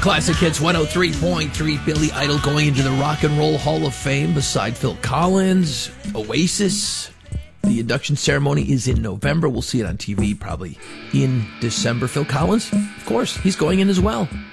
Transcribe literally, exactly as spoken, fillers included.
Classic Hits one oh three point three. Billy Idol going into the Rock and Roll Hall of Fame beside Phil Collins, Oasis. The induction ceremony is in November. We'll see it on T V probably in December. Phil Collins, of course, he's going in as well.